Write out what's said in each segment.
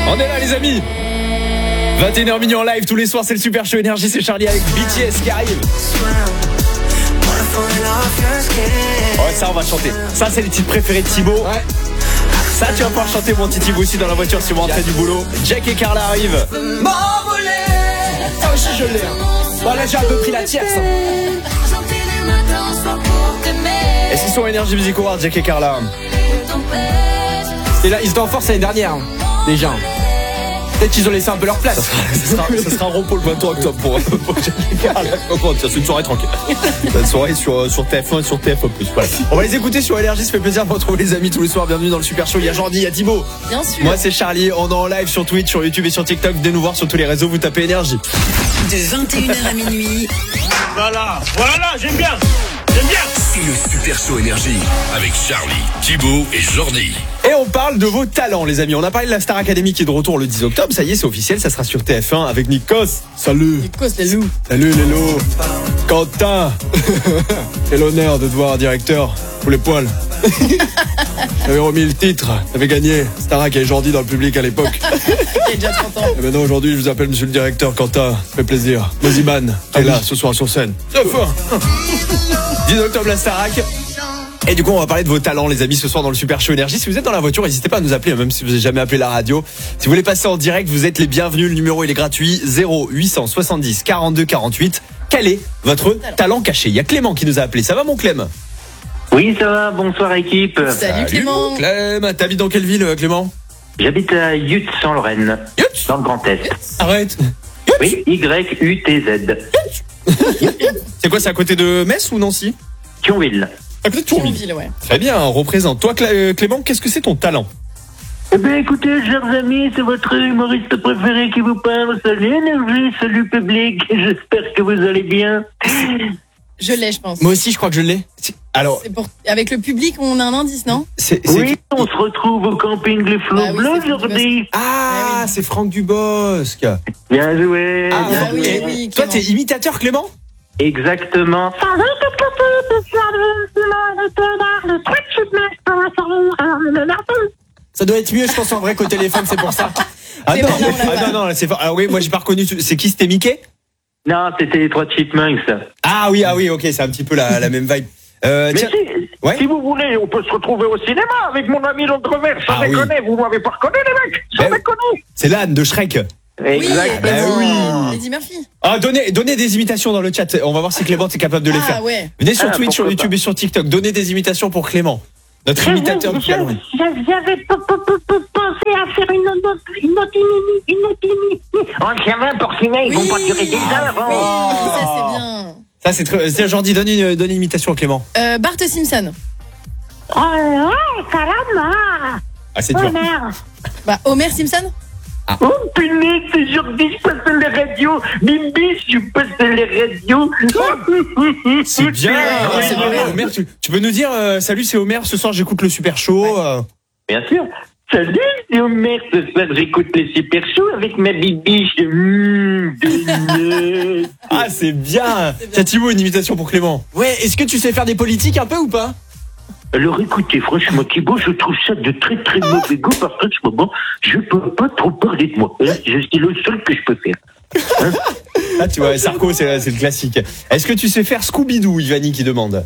On est là les amis. 21h minuit en live tous les soirs, c'est le Super Show Énergie, c'est Charlie avec BTS qui arrive. Ouais, ça on va chanter. Ça c'est les titres préférés de Thibaut. Ouais. Ça tu vas pouvoir chanter mon petit Thibaut aussi dans la voiture si vous rentrez du boulot. Jack et Carla arrivent. Ça aussi je l'ai. Bon là j'ai un peu pris la tierce. Et c'est sur Énergie Music Awards, Jack et Carla. Et là ils étaient en force l'année dernière déjà. Peut-être qu'ils ont laissé un peu leur place. Ça sera un repos le 23 octobre pour Jack et Carla. C'est une soirée tranquille. Une soirée sur TF1 et sur TF1+. Voilà. On va les écouter sur Énergie, ça fait plaisir de retrouver les amis tous les soirs. Bienvenue dans le Super Show. Il y a Jordi, il y a Thibaut. Bien sûr. Moi c'est Charlie, on est en live sur Twitch, sur YouTube et sur TikTok. Venez nous voir sur tous les réseaux, vous tapez Énergie. De 21h à minuit. Voilà, j'aime bien. C'est le Super Show Énergie avec Charlie, Thibaut et Jordi. Et on parle de vos talents les amis. On a parlé de la Star Academy qui est de retour le 10 octobre. Ça y est, c'est officiel, ça sera sur TF1 avec Nikos. Salut. Nikos, les loups. Salut les loups. Quentin. Quel honneur de te voir directeur. Pour les poils. J'avais remis le titre, j'avais gagné. Starac et Jordi dans le public à l'époque. Il y a déjà 30 ans. Et maintenant aujourd'hui je vous appelle monsieur le directeur Quentin. Ça fait plaisir. Moziman, t'es là ce soir sur scène. C'est fort. 10 octobre la Starac. Et du coup on va parler de vos talents les amis ce soir dans le Super Show Énergie. Si vous êtes dans la voiture, n'hésitez pas à nous appeler, même si vous n'avez jamais appelé la radio. Si vous voulez passer en direct, vous êtes les bienvenus. Le numéro il est gratuit, 0870 42 48. Quel est votre talent caché? Il y a Clément qui nous a appelé. Ça va mon Clem? Oui, ça va, bonsoir équipe. Salut Clément. Clem, t'habites dans quelle ville Clément? J'habite à Yutz en Lorraine, Yutz dans le Grand Est. Arrête. Oui, Y-U-T-Z. C'est quoi, c'est à côté de Metz ou Nancy? Thionville. À côté de Thionville. Thionville, ouais. Très bien, on représente. Toi Clément, qu'est-ce que c'est ton talent? Eh bien écoutez, chers amis, c'est votre humoriste préféré qui vous parle. Salut Énergie, salut public, j'espère que vous allez bien. Je l'ai, je pense. Moi aussi je crois que je l'ai. Alors, Avec le public, on a un indice, non? Oui, on se retrouve au camping Les Flots Ah oui, Bleus c'est aujourd'hui. Ah, c'est Franck Dubosc. Bien joué. Ah, bien oui, joué. oui. Toi, Clément. t'es imitateur, Clément? Exactement. Ça doit être mieux je pense en vrai qu'au téléphone, c'est pour ça. Ah C'est non, vrai, on l'a non, c'est fort. Alors oui, moi j'ai pas reconnu. C'est qui? C'était Mickey? Non, c'était les trois Chipmunks. Ah oui, ok, c'est un petit peu la même vibe. Mais Tiens, si, ouais. si vous voulez, on peut se retrouver au cinéma avec mon ami l'Entrevers. Sans Ah déconner, vous m'avez pas reconnu les mecs. Sans Ben, déconner. c'est l'âne de Shrek. Exactement. oui. Eddie Murphy. Ah, donnez des imitations dans le chat. On va voir si Clément est capable de les faire. Ah ouais. Venez sur Ah, Twitch, sur pourquoi YouTube pas. et sur TikTok. Donnez des imitations pour Clément, notre imitateur du talent. J'avais pensé à faire une autre. Oh, c'est vrai, pour ciné, ils vont pas durer des heures. Oui, Oh. ça c'est bien. Ça c'est très. Tiens, Jordi, donne une imitation à Clément. Bart Simpson. Oh, caramba. Ah, c'est dur. Bah, Homer Simpson. Oh punaise, c'est Jordi, je passe les radios. Bimbi, je passe les radios. C'est bien. Ouais, C'est ouais. bien. Homer, tu peux nous dire salut, c'est Homer. Ce soir, j'écoute le Super Show. Bien sûr. Salut, c'est Homer. Ce soir, j'écoute les super shows avec ma bibiche. Ah, c'est bien. Tiens, Thibaut, une imitation pour Clément. Ouais, est-ce que tu sais faire des politiques un peu ou pas? Alors écoutez, franchement, Thibaut, je trouve ça de très très mauvais goût parce qu'en ce moment, je peux pas trop parler de moi. Hein, je suis le seul que je peux faire. Ah, tu vois, Sarko, c'est le classique. Est-ce que tu sais faire Scooby-Doo, Ivani qui demande?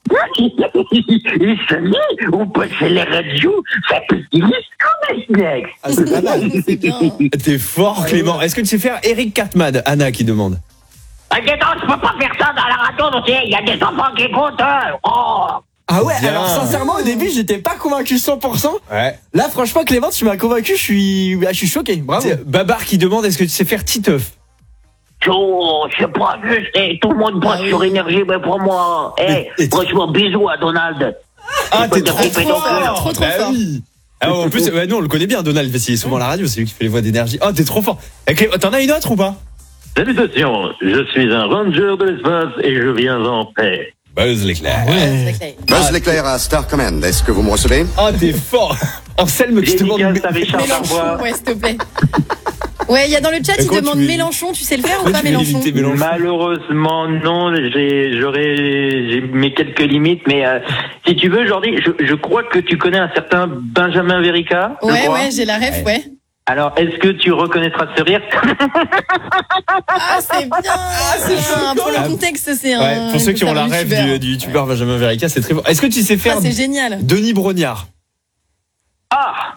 Et salut, on passe à la radio, ça peut dire ce Ah, c'est pas mal. C'est bien. T'es fort, Clément. Est-ce que tu sais faire Eric Cartman? Anna qui demande. Ah, dis donc, je peux pas faire ça dans la radio, tu sais, il y a des enfants qui écoutent. Oh. Ah ouais, Bien. alors sincèrement au début j'étais pas convaincu 100%. Ouais. Là franchement Clément tu m'as convaincu, je suis choqué, bravo. Babar qui demande est-ce que tu sais faire Titeuf? Oh, c'est pas juste, tout le monde passe sur énergie, mais pour moi. Et- Franchement, bisous à Donald. Ah, t'es trop Trop fort. fort. Trop Bah fort. oui. Ah, en plus, nous on le connaît bien, Donald, parce qu'il est souvent à la radio, c'est lui qui fait les voix d'énergie. Oh, t'es trop fort. T'en as une autre ou pas? Salutations, je suis un ranger de l'espace et je viens en paix. Buzz l'éclair. Buzz l'éclair à Star Command, est-ce que vous me recevez? Oh, t'es fort. Anselme qui demande. Dédicace à Richard Mélenchon, Darbois. ouais, s'il te plaît. Ouais, il y a dans le chat, il Comment demande tu veux- Mélenchon, tu sais le faire ou Ouais, pas tu veux Mélenchon? limiter Mélenchon. Malheureusement non, j'ai mes quelques limites, mais si tu veux, Jordi, je crois que tu connais un certain Benjamin Verica. je Ouais, crois. ouais, j'ai la ref, ouais. Alors, est-ce que tu reconnaîtras ce rire? Ah, c'est bien. Pour le contexte, c'est un. Ouais, pour ceux qui ont la rêve du youtubeur Benjamin Verica, c'est très bon. Est-ce que tu sais faire c'est génial. Denis Brognard? Ah!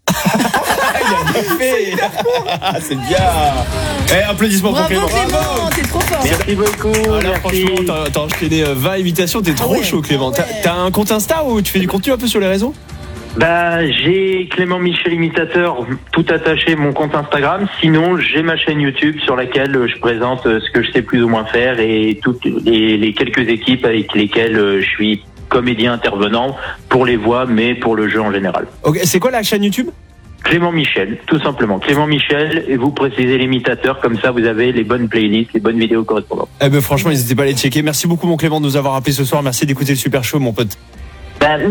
C'est bien. Applaudissements pour Bravo Clément. Clément, t'es trop fort. Merci beaucoup. Alors merci. franchement, t'as enchaîné 20 imitations, t'es trop chaud Clément. ouais. T'as un compte Insta ou tu fais du contenu un peu sur les réseaux? Bah, j'ai Clément Michel Imitateur, tout attaché, mon compte Instagram. Sinon, j'ai ma chaîne YouTube sur laquelle je présente ce que je sais plus ou moins faire et toutes les quelques équipes avec lesquelles je suis comédien intervenant pour les voix, mais pour le jeu en général. Ok, c'est quoi la chaîne YouTube? Clément Michel, tout simplement. Clément Michel, et vous précisez l'imitateur, comme ça vous avez les bonnes playlists, les bonnes vidéos correspondantes. Eh ben franchement, n'hésitez pas à les checker. Merci beaucoup mon Clément de nous avoir appelé ce soir. Merci d'écouter le Super Show mon pote. Merci.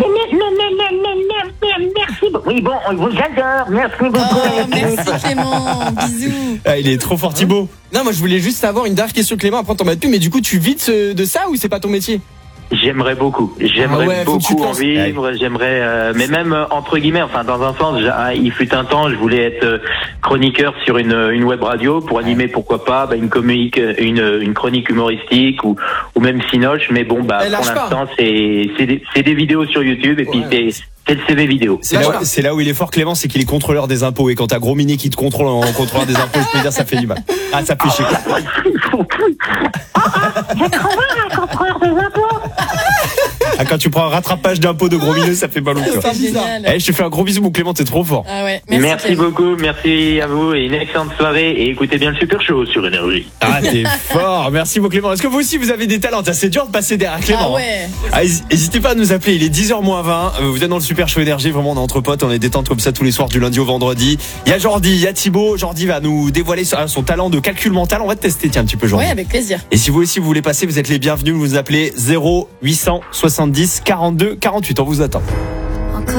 Oui, bon, on vous adore. Merci beaucoup. Oh, merci Clément, bisous. Ah, il est trop fort Thibaut. Non, moi je voulais juste savoir une dernière question Clément, après on t'en mets plus, mais du coup tu vis de ça ou c'est pas ton métier? J'aimerais beaucoup. J'aimerais faut que tu te beaucoup en lances. vivre. J'aimerais, mais même entre guillemets, enfin dans un sens, il fut un temps, je voulais être chroniqueur sur une web radio pour animer, pourquoi pas, une chronique humoristique ou même Cinoche. Mais bon, bah pour l'instant, c'est des vidéos sur YouTube et puis c'est le CV vidéo. C'est là où il est fort Clément, c'est qu'il est contrôleur des impôts et quand t'as Gros Mini qui te contrôle en contrôleur des impôts, je peux dire ça fait du mal. Ah, ça fait chier. J'ai trouvé un contrôleur des impôts. Ah, quand tu prends un rattrapage d'impôts de Gros Mineux, ça fait mal au cœur. C'est génial. Je te fais un gros bisou mon Clément, t'es trop fort. Ah ouais, Merci Clément. beaucoup, merci à vous et une excellente soirée et écoutez bien le Super Show sur Énergie. Ah, t'es fort. Merci mon Clément. Est-ce que vous aussi vous avez des talents? C'est dur de passer derrière Clément. Ah ouais. N'hésitez pas à nous appeler, il est 10h moins 20. Vous êtes dans le Super Show Énergie, vraiment on est entre potes, on est détente comme ça tous les soirs du lundi au vendredi. Il y a Jordi, il y a Thibaut. Jordi va nous dévoiler son talent de calcul mental. On va te tester tiens un petit peu Jordi. Ouais, avec plaisir. Et si vous aussi vous voulez passer, vous êtes les bienvenus, vous nous appelez 0870 42 48, on vous attend.